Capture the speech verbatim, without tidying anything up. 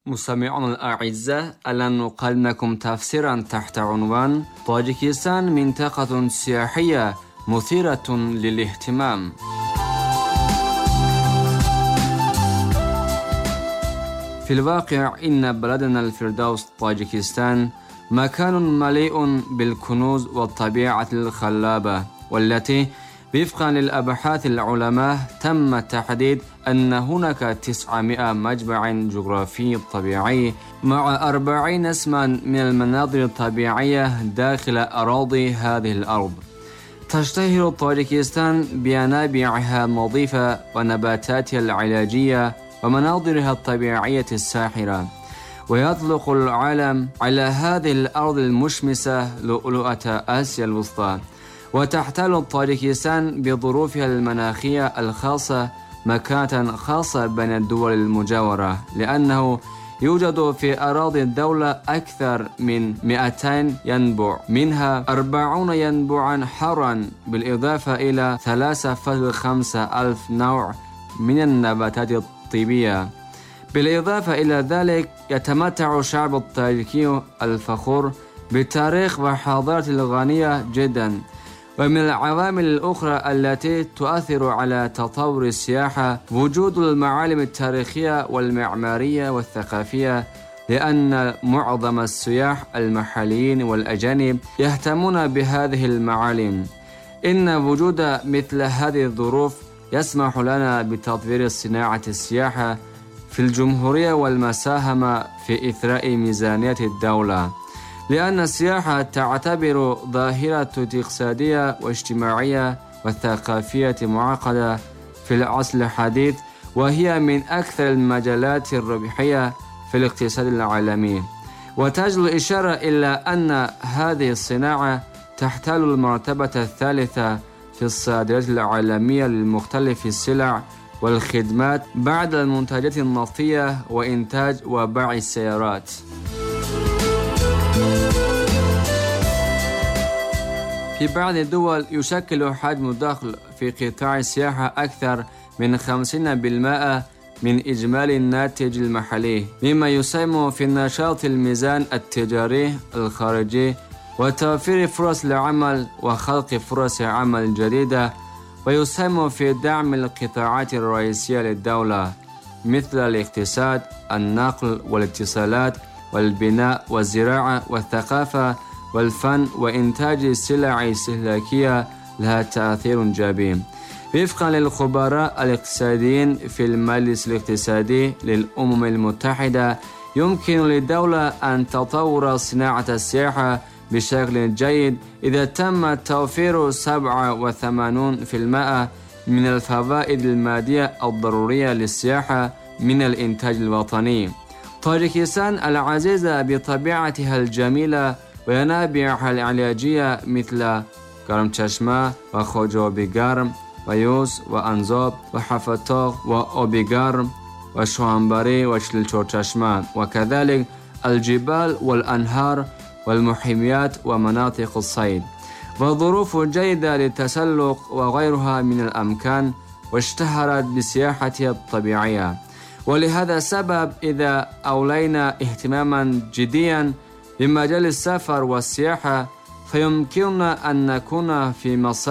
مستمعون الأعزاء، الآن نقدم لكم تفسيرا تحت عنوان طاجيكستان منطقة سياحية مثيرة للاهتمام. في الواقع إن بلدنا الفردوس طاجيكستان مكان مليء بالكنوز والطبيعة الخلابة، والتي وفقا للأبحاث العلماء تم تحديد أن هناك تسعمائة مجمع جغرافي طبيعي مع أربعين اسما من المناظر الطبيعية داخل أراضي هذه الأرض. تشتهر طاجيكستان بينابيعها النظيفة ونباتاتها العلاجية ومناظرها الطبيعية الساحرة، ويطلق العالم على هذه الأرض المشمسة لؤلؤة آسيا الوسطى. وتحتل طاجيكستان بظروفها المناخية الخاصة مكانة خاصة بين الدول المجاورة، لأنه يوجد في أراضي الدولة أكثر من مئتين ينبوع، منها أربعون ينبوعا حارا، بالإضافة إلى ثلاثة فاصلة خمسة ألف نوع من النباتات الطبية. بالإضافة إلى ذلك يتمتع الشعب الطاجيكي الفخور بتاريخ وحضارة غنية جدا. ومن العوامل الأخرى التي تؤثر على تطور السياحة وجود المعالم التاريخية والمعمارية والثقافية، لأن معظم السياح المحليين والأجانب يهتمون بهذه المعالم. إن وجود مثل هذه الظروف يسمح لنا بتطوير صناعة السياحة في الجمهورية والمساهمة في إثراء ميزانية الدولة، لأن السياحة تعتبر ظاهرة اقتصادية واجتماعية وثقافية معقدة في العصر الحديث، وهي من أكثر المجالات الربحية في الاقتصاد العالمي. وتجدر الإشارة إلى أن هذه الصناعة تحتل المرتبة الثالثة في الصادرات العالمية لمختلف السلع والخدمات بعد المنتجات النفطية وإنتاج وبيع السيارات. في بعض الدول يشكل حجم الدخل في قطاع السياحة أكثر من خمسين بالمئة من إجمالي الناتج المحلي، مما يساهم في نشاط الميزان التجاري الخارجي وتوفير فرص العمل وخلق فرص عمل جديدة، ويساهم في دعم القطاعات الرئيسية للدولة مثل الاقتصاد، النقل والاتصالات والبناء والزراعة والثقافة والفن وإنتاج السلع الاستهلاكية لها تأثير جبين. وفقا للخبراء الاقتصاديين في المجلس الاقتصادي للأمم المتحدة، يمكن للدولة أن تطور صناعة السياحة بشكل جيد إذا تم توفير سبعة وثمانين بالمئة من الفوائد المادية الضرورية للسياحة من الإنتاج الوطني. طاجيكستان العزيزة بطبيعتها الجميلة وينابيعها العلاجية مثل گرم چشمه وخوجوبی گرم ويوس وأنزوب وحفتوق وأوبی گرم وشوانبري وشلچور چشمه، وكذلك الجبال والأنهار والمحميات ومناطق الصيد، وظروف جيدة للتسلق وغيرها من الأمكان، واشتهرت بسياحتها الطبيعية. ولهذا السبب إذا أولينا اهتماما جديا بمجال السفر والسياحة فيمكننا أن نكون في مصر